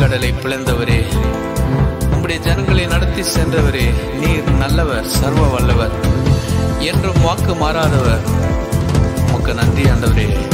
செங்கடலை பிளந்தவரே, உம்முடைய ஜனங்களை நடத்தி சென்றவரே, நீர் நல்லவர், சர்வ வல்லவர், என்றும் வாக்கு மாறாதவர். உமக்கு நன்றி ஆண்டவரே.